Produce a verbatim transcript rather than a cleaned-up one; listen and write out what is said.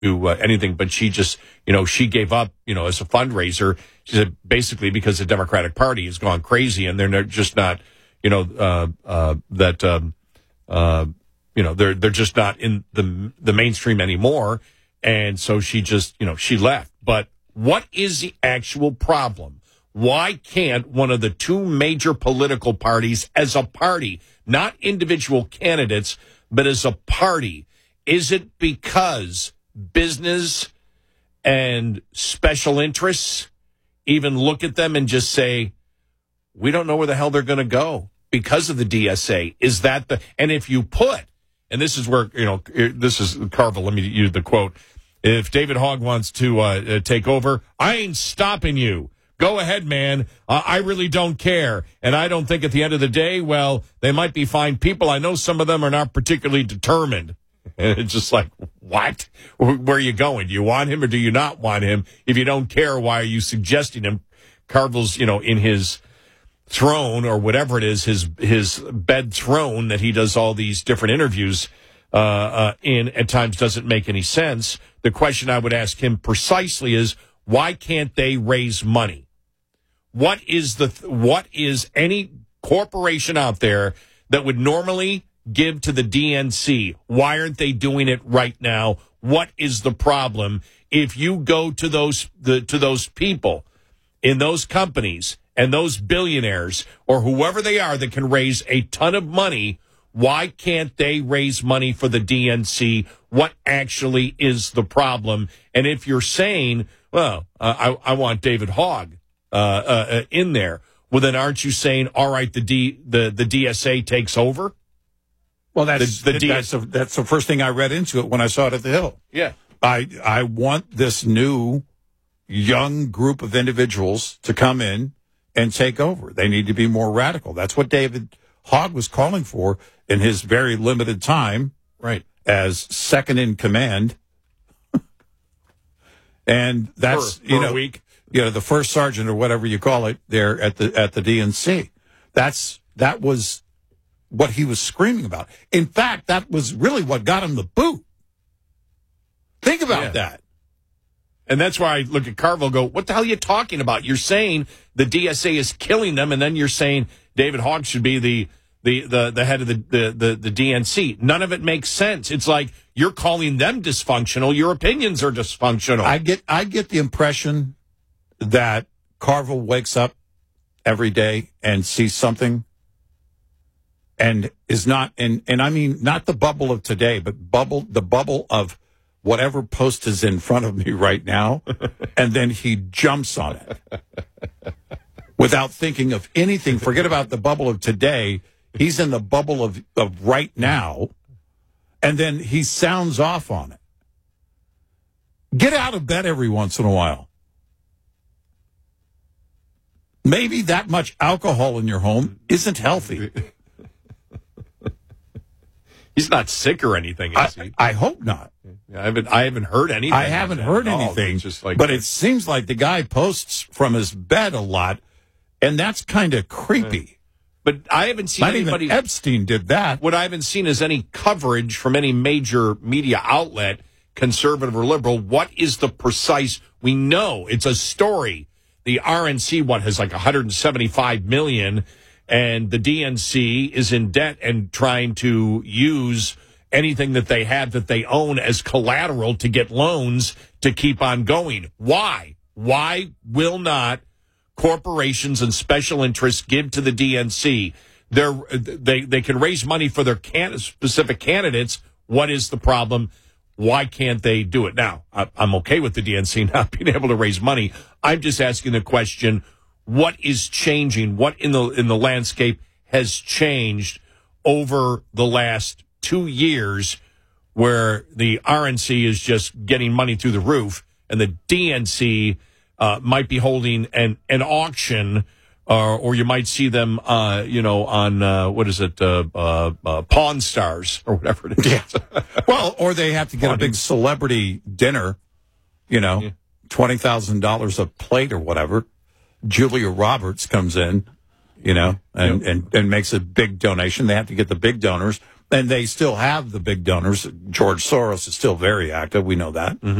do uh, anything, but she just, you know, she gave up, you know, as a fundraiser. She said basically because the Democratic Party has gone crazy and they're not, just not, you know, uh, uh, that, um, uh, you know, they're they're just not in the the mainstream anymore. And so she just, you know, she left. But what is the actual problem? Why can't one of the two major political parties as a party, not individual candidates, but as a party, is it because business and special interests even look at them and just say, we don't know where the hell they're going to go because of the D S A? Is that the, and if you put, and this is where, you know, this is Carville, let me use the quote. If David Hogg wants to uh, take over, I ain't stopping you. Go ahead, man. Uh, I really don't care. And I don't think at the end of the day, well, they might be fine people. I know some of them are not particularly determined. And it's just like, what? Where are you going? Do you want him or do you not want him? If you don't care, why are you suggesting him? Carville's, you know, in his throne or whatever it is, his his bed throne that he does all these different interviews uh, uh, in at times doesn't make any sense. The question I would ask him precisely is, why can't they raise money? What is the what is any corporation out there that would normally give to the D N C? Why aren't they doing it right now? What is the problem? If you go to those the to those people in those companies and those billionaires or whoever they are that can raise a ton of money, why can't they raise money for the D N C? What actually is the problem? And if you're saying, well, uh, I, I want David Hogg uh, uh, in there, well, then aren't you saying, all right, the D the, the D S A takes over? Well, that's the, the that's, a, that's the first thing I read into it when I saw it at the Hill. Yeah, I I want this new young group of individuals to come in and take over. They need to be more radical. That's what David Hogg was calling for in his very limited time, right, as second in command. And that's for, for you know, a week. you know, the first sergeant or whatever you call it there at the at the D N C. That's that was what he was screaming about. In fact, that was really what got him the boot. Think about yeah. that. And that's why I look at Carville and go, what the hell are you talking about? You're saying the D S A is killing them, and then you're saying David Hogg should be the the the, the head of the, the, the, the D N C. None of it makes sense. It's like you're calling them dysfunctional. Your opinions are dysfunctional. I get I get the impression that Carville wakes up every day and sees something and is not, and, and I mean not the bubble of today, but bubble the bubble of whatever post is in front of me right now, and then he jumps on it without thinking of anything. Forget about the bubble of today. He's in the bubble of, of right now, and then he sounds off on it. Get out of bed every once in a while. Maybe that much alcohol in your home isn't healthy. He's not sick or anything, is I, he? I hope not. I haven't. I haven't heard anything. I haven't like heard at all. anything. It's just like, but it seems like the guy posts from his bed a lot, and that's kind of creepy. But I haven't seen Not anybody. Even Epstein did that. What I haven't seen is any coverage from any major media outlet, conservative or liberal. What is the precise? We know it's a story. The R N C what has like one hundred seventy-five million, and the D N C is in debt and trying to use anything that they have that they own as collateral to get loans to keep on going. Why? Why will not corporations and special interests give to the D N C? They're, they they can raise money for their can, specific candidates. What is the problem? Why can't they do it? Now, I'm okay with the D N C not being able to raise money. I'm just asking the question, what is changing? What in the in the landscape has changed over the last two years where the R N C is just getting money through the roof and the D N C uh, might be holding an, an auction, uh, or you might see them, uh, you know, on, uh, what is it, uh, uh, uh, Pawn Stars or whatever it is. Yeah. Well, or they have to get Pawn. a big celebrity dinner, you know, yeah. twenty thousand dollars a plate or whatever. Julia Roberts comes in, you know, and, yep. and, and makes a big donation. They have to get the big donors. And they still have the big donors. George Soros is still very active. We know that. Mm-hmm.